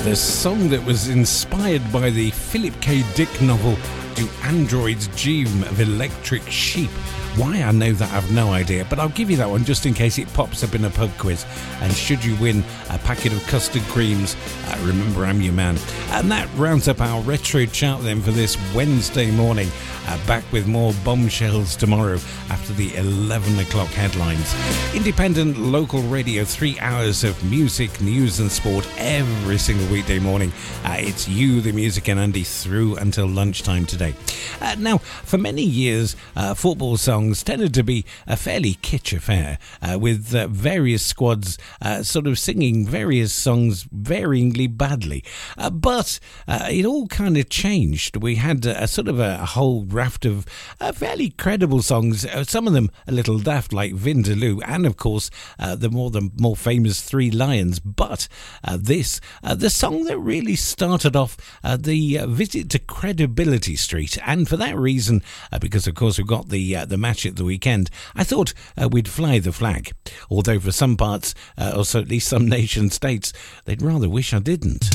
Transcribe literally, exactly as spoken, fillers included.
The song that was inspired by the Philip K. Dick novel Do Androids Dream of Electric Sheep? Why, I know that, I've no idea, but I'll give you that one just in case it pops up in a pub quiz. And should you win a packet of custard creams, uh, remember I'm your man. And that rounds up our retro chart then for this Wednesday morning. Uh, back with more bombshells tomorrow after the eleven o'clock headlines. Independent local radio, three hours of music, news and sport every single weekday morning. Uh, it's you, the music and Andy, through until lunchtime today. Uh, now, for many years, uh, football songs tended to be a fairly kitsch affair, uh, with uh, various squads uh, sort of singing various songs varyingly badly. Uh, but uh, it all kind of changed. We had a, a sort of a, a whole raft of uh, fairly credible songs, uh, some of them a little daft like Vindaloo, and of course uh, the more the more famous Three Lions. But uh, this, uh, the song that really started off uh, the uh, visit to Credibility Street, and for that reason, uh, because of course we've got the uh, the match at the weekend, I thought uh, we'd fly the flag. Although for some parts, uh, or certainly some nation states, they'd rather wish I didn't.